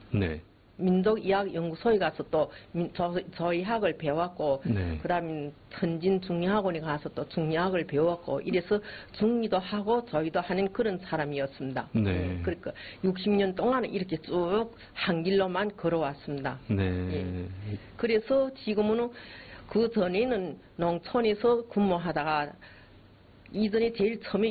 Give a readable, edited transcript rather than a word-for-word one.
네. 민족의학연구소에 가서 또 저희 학을 배웠고, 네. 그다음에 현진 중리학원에 가서 또 중리학을 배웠고, 이래서 중리도 하고 저희도 하는 그런 사람이었습니다. 네. 그러니까 60년 동안 이렇게 쭉 한 길로만 걸어왔습니다. 네. 예. 그래서 지금은 그 전에는 농촌에서 근무하다가 이전에 제일 처음에